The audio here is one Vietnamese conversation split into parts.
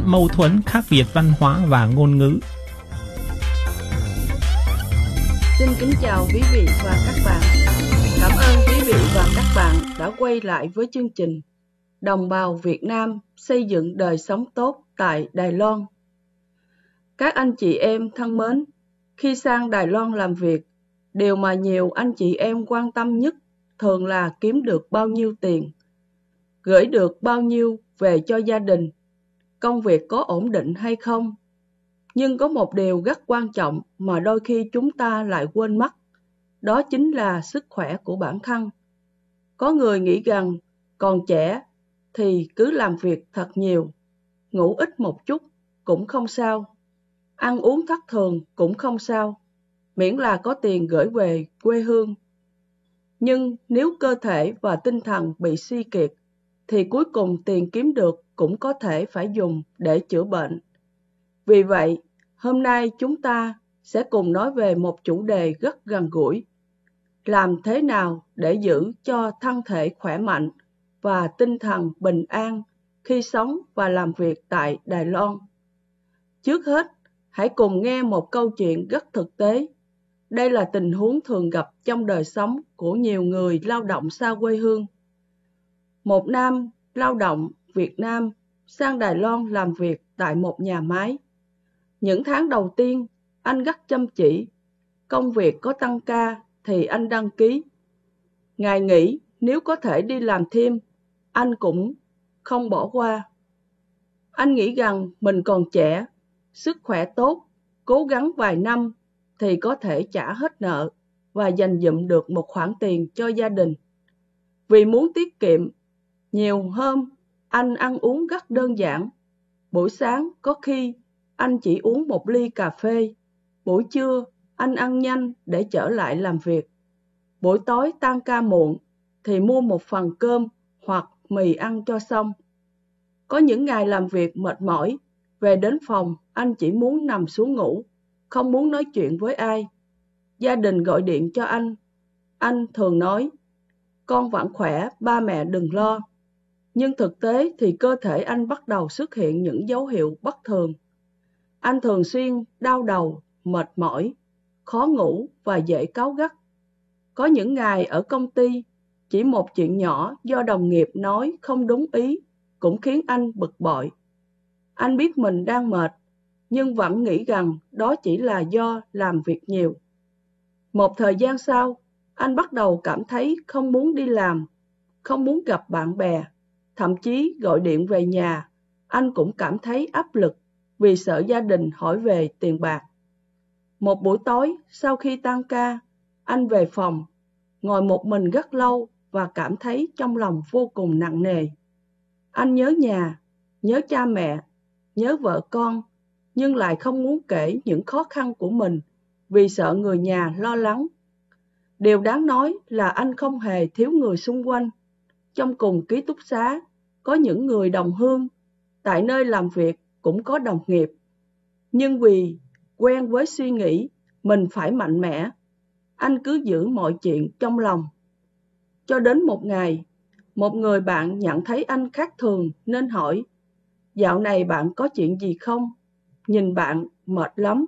mâu thuẫn khác biệt văn hóa và ngôn ngữ. Xin kính chào quý vị và các bạn. Cảm ơn quý vị và các bạn đã quay lại với chương trình Đồng bào Việt Nam xây dựng đời sống tốt tại Đài Loan. Các anh chị em thân mến, khi sang Đài Loan làm việc, điều mà nhiều anh chị em quan tâm nhất thường là kiếm được bao nhiêu tiền, gửi được bao nhiêu về cho gia đình, công việc có ổn định hay không. Nhưng có một điều rất quan trọng mà đôi khi chúng ta lại quên mất, đó chính là sức khỏe của bản thân. Có người nghĩ rằng còn trẻ thì cứ làm việc thật nhiều, ngủ ít một chút cũng không sao, ăn uống thất thường cũng không sao, miễn là có tiền gửi về quê hương. Nhưng nếu cơ thể và tinh thần bị suy kiệt, thì cuối cùng tiền kiếm được cũng có thể phải dùng để chữa bệnh. Vì vậy, hôm nay chúng ta sẽ cùng nói về một chủ đề rất gần gũi. Làm thế nào để giữ cho thân thể khỏe mạnh và tinh thần bình an khi sống và làm việc tại Đài Loan? Trước hết, hãy cùng nghe một câu chuyện rất thực tế. Đây là tình huống thường gặp trong đời sống của nhiều người lao động xa quê hương. Một nam lao động Việt Nam sang Đài Loan làm việc tại một nhà máy. Những tháng đầu tiên, anh rất chăm chỉ. Công việc có tăng ca thì anh đăng ký. Ngày nghỉ nếu có thể đi làm thêm, anh cũng không bỏ qua. Anh nghĩ rằng mình còn trẻ, sức khỏe tốt, cố gắng vài năm thì có thể trả hết nợ và dành dụm được một khoản tiền cho gia đình. Vì muốn tiết kiệm, nhiều hôm anh ăn uống rất đơn giản. Buổi sáng có khi anh chỉ uống một ly cà phê. Buổi trưa anh ăn nhanh để trở lại làm việc. Buổi tối tan ca muộn thì mua một phần cơm hoặc mì ăn cho xong. Có những ngày làm việc mệt mỏi, về đến phòng anh chỉ muốn nằm xuống ngủ, không muốn nói chuyện với ai. Gia đình gọi điện cho anh thường nói, con vẫn khỏe, ba mẹ đừng lo. Nhưng thực tế thì cơ thể anh bắt đầu xuất hiện những dấu hiệu bất thường. Anh thường xuyên đau đầu, mệt mỏi, khó ngủ và dễ cáu gắt. Có những ngày ở công ty, chỉ một chuyện nhỏ do đồng nghiệp nói không đúng ý cũng khiến anh bực bội. Anh biết mình đang mệt, nhưng vẫn nghĩ rằng đó chỉ là do làm việc nhiều. Một thời gian sau, anh bắt đầu cảm thấy không muốn đi làm, không muốn gặp bạn bè, thậm chí gọi điện về nhà, anh cũng cảm thấy áp lực vì sợ gia đình hỏi về tiền bạc. Một buổi tối, sau khi tan ca, anh về phòng, ngồi một mình rất lâu và cảm thấy trong lòng vô cùng nặng nề. Anh nhớ nhà, nhớ cha mẹ, nhớ vợ con, nhưng lại không muốn kể những khó khăn của mình vì sợ người nhà lo lắng. Điều đáng nói là anh không hề thiếu người xung quanh. Trong cùng ký túc xá, có những người đồng hương, tại nơi làm việc cũng có đồng nghiệp. Nhưng vì quen với suy nghĩ mình phải mạnh mẽ, anh cứ giữ mọi chuyện trong lòng. Cho đến một ngày, một người bạn nhận thấy anh khác thường nên hỏi, dạo này bạn có chuyện gì không? Nhìn bạn mệt lắm.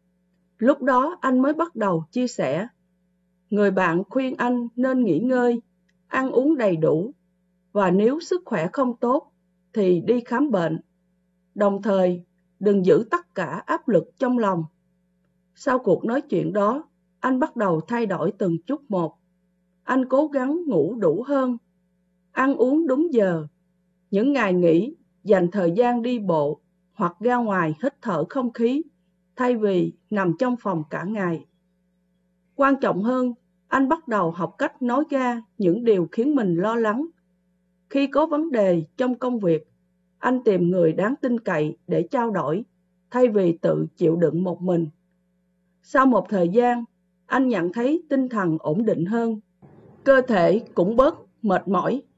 Lúc đó anh mới bắt đầu chia sẻ. Người bạn khuyên anh nên nghỉ ngơi, ăn uống đầy đủ, và nếu sức khỏe không tốt thì đi khám bệnh. Đồng thời, đừng giữ tất cả áp lực trong lòng. Sau cuộc nói chuyện đó, anh bắt đầu thay đổi từng chút một. Anh cố gắng ngủ đủ hơn, ăn uống đúng giờ. Những ngày nghỉ, dành thời gian đi bộ hoặc ra ngoài hít thở không khí, thay vì nằm trong phòng cả ngày. Quan trọng hơn, anh bắt đầu học cách nói ra những điều khiến mình lo lắng. Khi có vấn đề trong công việc, anh tìm người đáng tin cậy để trao đổi, thay vì tự chịu đựng một mình. Sau một thời gian, anh nhận thấy tinh thần ổn định hơn, cơ thể cũng bớt mệt mỏi.